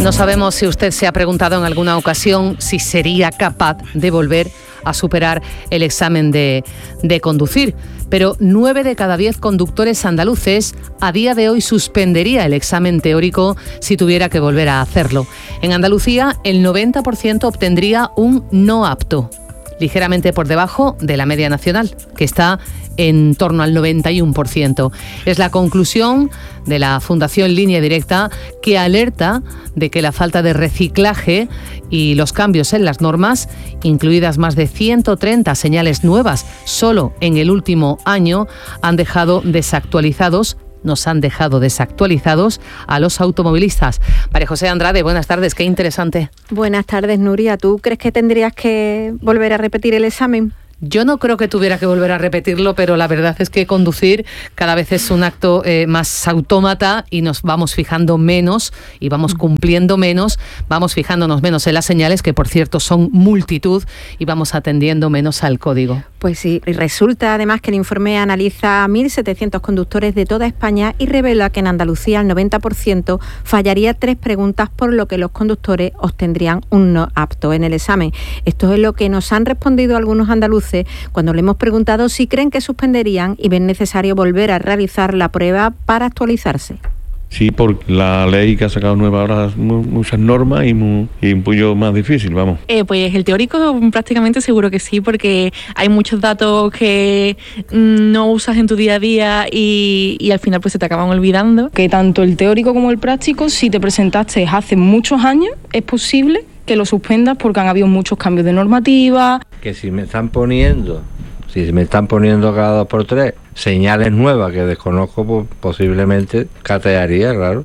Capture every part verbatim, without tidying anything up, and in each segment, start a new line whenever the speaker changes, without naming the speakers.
No sabemos si usted se ha preguntado en alguna ocasión si sería capaz de volver a superar el examen de, de conducir, pero nueve de cada diez conductores andaluces a día de hoy suspendería el examen teórico si tuviera que volver a hacerlo. En Andalucía, el noventa por ciento obtendría un no apto, ligeramente por debajo de la media nacional, que está en torno al noventa y uno por ciento. Es la conclusión de la Fundación Línea Directa, que alerta de que la falta de reciclaje y los cambios en las normas, incluidas más de ciento treinta señales nuevas solo en el último año, han dejado desactualizados nos han dejado desactualizados a los automovilistas. María José Andrade, buenas tardes, qué interesante.
Buenas tardes, Nuria. ¿Tú crees que tendrías que volver a repetir el examen?
Yo no creo que tuviera que volver a repetirlo, pero la verdad es que conducir cada vez es un acto eh, más autómata y nos vamos fijando menos y vamos cumpliendo menos, vamos fijándonos menos en las señales, que por cierto son multitud, y vamos atendiendo menos al código.
Pues sí, y resulta además que el informe analiza a mil setecientos conductores de toda España y revela que en Andalucía el noventa por ciento fallaría tres preguntas, por lo que los conductores obtendrían un no apto en el examen. Esto es lo que nos han respondido algunos andaluces cuando le hemos preguntado si creen que suspenderían y ven necesario volver a realizar la prueba para actualizarse.
Sí, por la ley que ha sacado nueva ahora muchas normas y, muy, y un poquito más difícil, vamos.
Eh, pues el teórico prácticamente seguro que sí, porque hay muchos datos que no usas en tu día a día y, y al final pues se te acaban olvidando.
Que tanto el teórico como el práctico, si te presentaste hace muchos años, es posible que lo suspendas porque han habido muchos cambios de normativa.
Que si me están poniendo, si me están poniendo cada dos por tres señales nuevas que desconozco, pues posiblemente catearía, claro.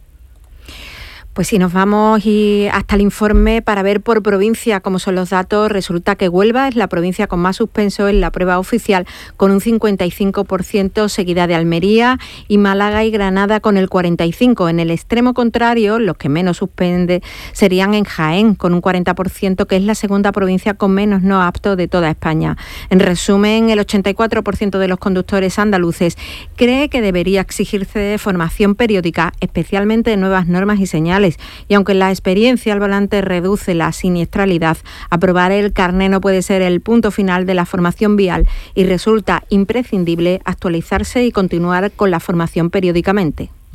Pues si nos vamos y hasta el informe para ver por provincia cómo son los datos, resulta que Huelva es la provincia con más suspenso en la prueba oficial, con un cincuenta y cinco por ciento, seguida de Almería, y Málaga y Granada con el cuarenta y cinco por ciento. En el extremo contrario, los que menos suspende serían en Jaén, con un cuarenta por ciento, que es la segunda provincia con menos no aptos de toda España. En resumen, el ochenta y cuatro por ciento de los conductores andaluces cree que debería exigirse formación periódica, especialmente de nuevas normas y señales. Y aunque la experiencia al volante reduce la siniestralidad, aprobar el carné no puede ser el punto final de la formación vial y resulta imprescindible actualizarse y continuar con la formación periódicamente.